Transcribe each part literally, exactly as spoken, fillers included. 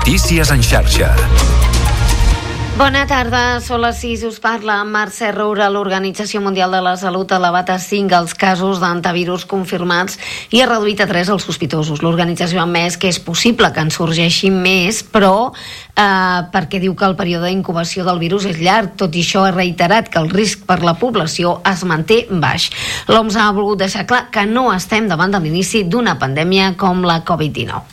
Notícies en xarxa. Bona tarda, són les sis, us parla Mercè Roura. L'Organització Mundial de la Salut ha elevat a cinc els casos d'antivirus confirmats i ha reduït a tres els sospitosos. L'organització ha admès que és possible que en sorgeixin més, però eh, perquè diu que el període d'incubació del virus és llarg. Tot i això, ha reiterat que el risc per la població es manté baix. L'O M S ha volgut deixar clar que no estem davant de l'inici d'una pandèmia com la covid dinou.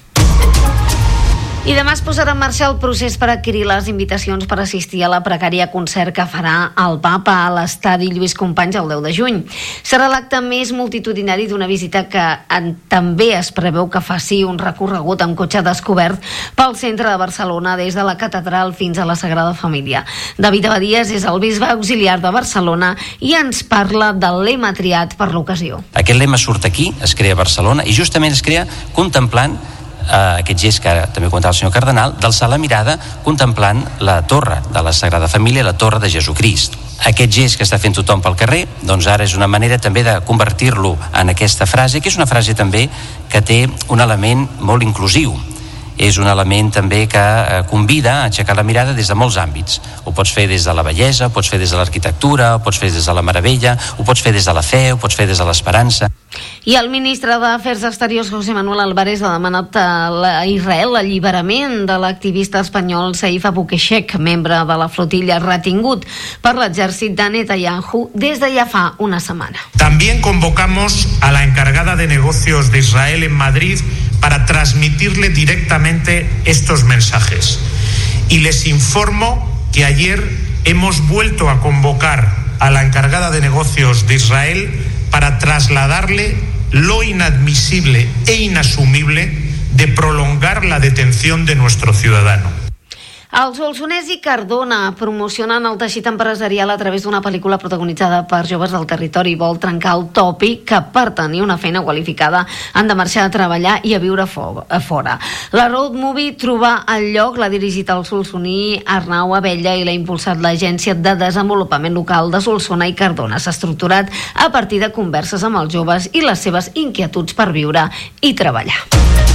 I demà es posarà en marxa el procés per adquirir les invitacions per assistir a la precària concert que farà el Papa a l'estadi Lluís Companys el deu de juny. Serà l'acte més multitudinari d'una visita que en, també es preveu que faci un recorregut amb cotxe descobert pel centre de Barcelona des de la catedral fins a la Sagrada Família. David Abadías és el bisbe auxiliar de Barcelona i ens parla del lema triat per l'ocasió. Aquest lema surt aquí, es crea a Barcelona i justament es crea contemplant Uh, aquest gest que ara també comentava el senyor Cardenal, d'alçar la mirada contemplant la torre de la Sagrada Família, la torre de Jesucrist. Aquest gest que està fent tothom pel carrer, doncs ara és una manera també de convertir-lo en aquesta frase, que és una frase també que té un element molt inclusiu. És un element també que eh, convida a aixecar la mirada des de molts àmbits. Ho pots fer des de la bellesa, ho pots fer des de l'arquitectura, ho pots fer des de la meravella, ho pots fer des de la fe, ho pots fer des de l'esperança. I el ministre d'Afers Exteriors, José Manuel Álvarez, ha demanat a Israel l'alliberament de l'activista espanyol Saif Abu Keshek, membre de la flotilla retingut per l'exèrcit de Netanyahu des de ja fa una setmana. También convocamos a la encargada de negocios de Israel en Madrid para transmitirle directamente estos mensajes. Y les informo que ayer hemos vuelto a convocar a la encargada de negocios de Israel para trasladarle lo inadmisible e inasumible de prolongar la detención de nuestro ciudadano. El Solsonès i Cardona promocionen el teixit empresarial a través d'una pel·lícula protagonitzada per joves del territori. Vol trencar el tòpic que per tenir una feina qualificada han de marxar a treballar i a viure a fora. La road movie Trobar el lloc l'ha dirigit el solsoní Arnau Abella i l'ha impulsat l'Agència de Desenvolupament Local de Solsona i Cardona. S'ha estructurat a partir de converses amb els joves i les seves inquietuds per viure i treballar.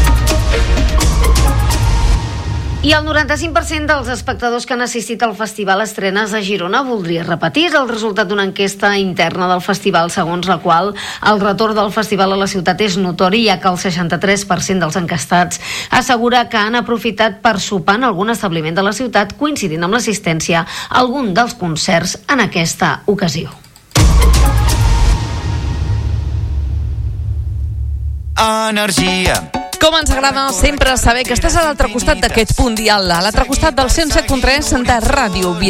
I el noranta-cinc per cent dels espectadors que han assistit al Festival Estrenes a Girona voldria repetir. És el resultat d'una enquesta interna del festival, segons la qual el retorn del festival a la ciutat és notori, ja que el seixanta-tres per cent dels enquestats assegura que han aprofitat per sopar en algun establiment de la ciutat, coincidint amb l'assistència a algun dels concerts en aquesta ocasió. Energia. Com ens agrada sempre saber que estàs a l'altre costat d'aquest punt dial, a l'altre costat del cent set punt tres de Ràdio Vila.